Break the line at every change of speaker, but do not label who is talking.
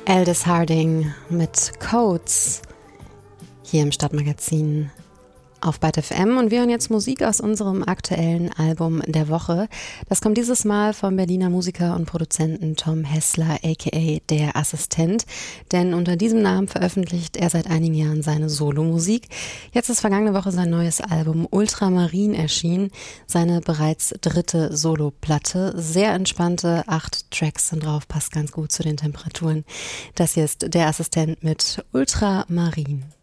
Aldous Harding mit Codes hier im Stadtmagazin auf Byte FM, und wir hören jetzt Musik aus unserem aktuellen Album der Woche. Das kommt dieses Mal vom Berliner Musiker und Produzenten Tom Hessler aka Der Assistent, denn unter diesem Namen veröffentlicht er seit einigen Jahren seine Solomusik. Jetzt ist vergangene Woche sein neues Album Ultramarin erschienen, seine bereits dritte Soloplatte. Sehr entspannte 8 Tracks sind drauf, passt ganz gut zu den Temperaturen. Das hier ist Der Assistent mit Ultramarin.